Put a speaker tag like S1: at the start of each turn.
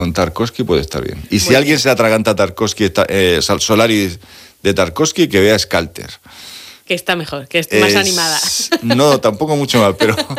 S1: Con Tarkovsky puede estar bien. Y si
S2: Muy
S1: alguien
S2: bien.
S1: se atraganta a Tarkovsky, Solaris de Tarkovsky, que vea Skalter.
S2: Que está mejor, que es más animada.
S1: No, tampoco mucho más, pero